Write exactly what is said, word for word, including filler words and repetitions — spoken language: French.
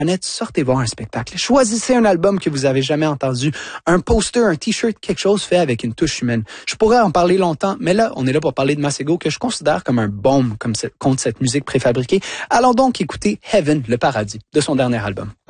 planète, sortez voir un spectacle. Choisissez un album que vous avez jamais entendu, un poster, un t-shirt, quelque chose fait avec une touche humaine. Je pourrais en parler longtemps, mais là, on est là pour parler de Masego, que je considère comme un baume comme contre cette musique préfabriquée. Allons donc écouter Heaven, le paradis, de son dernier album.